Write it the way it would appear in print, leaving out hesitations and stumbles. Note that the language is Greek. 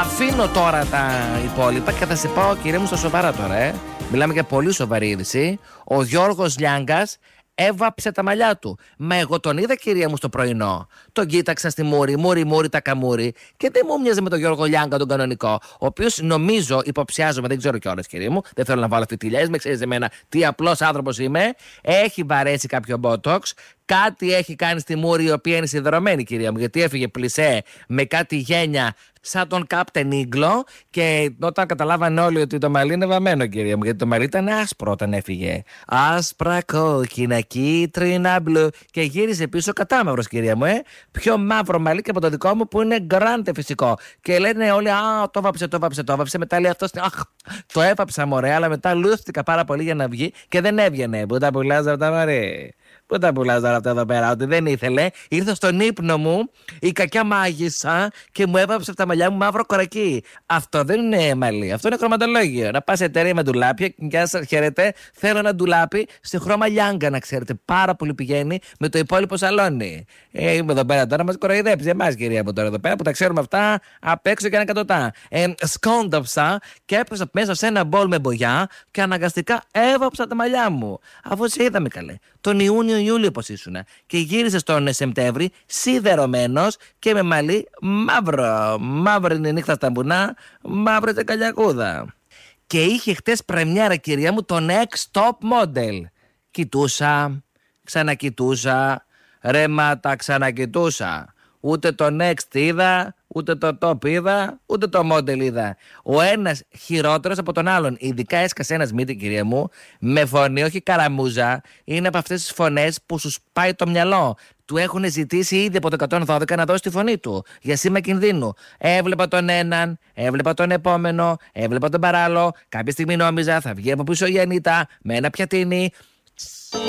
Αφήνω τώρα τα υπόλοιπα και θα σε πάω, κύριε μου, στα σοβαρά τώρα. Μιλάμε για πολύ σοβαρή είδηση. Ο Γιώργος Λιάγκας έβαψε τα μαλλιά του. Μα εγώ τον είδα, κυρία μου, στο πρωινό. Τον κοίταξα στη μούρη τα καμούρι, και δεν μου μοιάζε με τον Γιώργο Λιάγκα τον κανονικό. Ο οποίος νομίζω, υποψιάζομαι, δεν ξέρω κιόλας, κυρία μου, δεν θέλω να βάλω φιτιλιές, με ξέρεις εμένα τι απλός άνθρωπος είμαι. Έχει βαρέσει κάποιο μπότοξ. Κάτι έχει κάνει στη μούρη, η οποία είναι σιδερωμένη, κυρία μου, γιατί έφυγε πλισέ με κάτι γένια σαν τον Κάπτεν Ίγκλο. Και όταν καταλάβανε όλοι ότι το μαλλί είναι βαμμένο, κυρία μου, γιατί το μαλλί ήταν άσπρο όταν έφυγε. Άσπρα, κόκκινα, κίτρινα, μπλου. Και γύρισε πίσω κατάμαυρος, κυρία μου, πιο μαύρο μαλλί και από το δικό μου που είναι γκράντε φυσικό. Και λένε όλοι, α, το βάψε. Μετά λέει αυτός, αχ, το έβαψα, μωρέ, αλλά μετά λούστηκα πάρα πολύ για να βγει και δεν έβγαινε. Πού τα πουλάς αυτά, μωρέ? Πού τα πουλάς τώρα αυτά εδώ πέρα? Ότι δεν ήθελε. Ήρθε στον ύπνο μου η κακιά μάγισσα και μου έβαψε από τα μαλλιά μου μαύρο κορακί. Αυτό δεν είναι μαλλί, αυτό είναι χρωματολόγιο. Να πας σε εταιρεία με ντουλάπια, γεια σας, χαίρετε. Θέλω ένα ντουλάπι στη χρώμα Λιάγκα, να ξέρετε. Πάρα πολύ πηγαίνει με το υπόλοιπο σαλόνι. Είμαι εδώ πέρα τώρα να μας κοροϊδέψει εμάς, κυρία μου, τώρα εδώ πέρα που τα ξέρουμε αυτά απ' έξω και ανακατοτά. Σκόνταψα και έπεσα μέσα σε ένα μπολ με μπογιά και αναγκαστικά έβαψα τα μαλλιά μου. Αφού σε είδαμε, καλέ, τον Ιούνιο-Ιούλιο πως ήσουνα. Και γύρισε τον Σεπτέμβρη σιδερωμένος και με μαλλί μαύρο. Μαύρη είναι η νύχτα στα μπουνά, μαύρη είναι καλιακούδα. Και είχε χτες πρεμιέρα, κυρία μου, το Next Top Model. Κοιτούσα, ξανακοιτούσα, ρέματα ξανακοιτούσα. Ούτε το Next είδα, ούτε το Top είδα, ούτε το Model είδα. Ο ένας χειρότερος από τον άλλον. Ειδικά έσκασε ένας μύτη, κυρία μου, με φωνή, όχι καραμούζα. Είναι από αυτές τις φωνές που σου σπάει το μυαλό. Του έχουν ζητήσει ήδη από το 112 να δώσει τη φωνή του για σήμα κινδύνου. Έβλεπα τον έναν, έβλεπα τον επόμενο, έβλεπα τον παράλληλο. Κάποια στιγμή νόμιζα θα βγει από πίσω η Ανίτα με ένα πιατίνι.